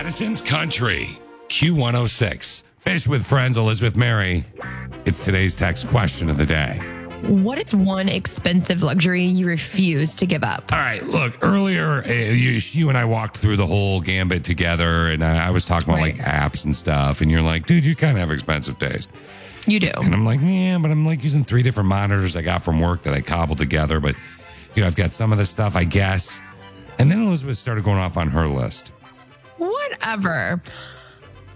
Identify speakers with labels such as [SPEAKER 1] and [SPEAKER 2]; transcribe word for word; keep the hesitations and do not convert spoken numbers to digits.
[SPEAKER 1] Madison's Country, Q one oh six. Fish with Friends, Elizabeth Mary. It's today's text question of the day.
[SPEAKER 2] What is one expensive luxury you refuse to give up?
[SPEAKER 1] All right, look, earlier, uh, you, you and I walked through the whole gambit together, and I, I was talking about
[SPEAKER 2] Right.
[SPEAKER 1] like apps and stuff, and you're like, dude, you kind of have expensive taste.
[SPEAKER 2] You do.
[SPEAKER 1] And I'm like, yeah, but I'm like using three different monitors I got from work that I cobbled together, but, you know, I've got some of the stuff, I guess. And then Elizabeth started going off on her list.
[SPEAKER 2] Whatever.